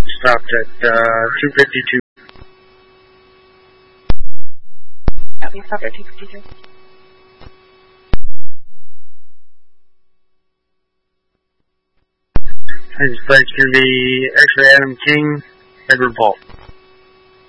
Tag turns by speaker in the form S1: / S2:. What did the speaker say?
S1: Stopped at 252.
S2: Copy, stopped at 252.
S1: His flight's going to be X-Ray Adam King, Edward Bolt.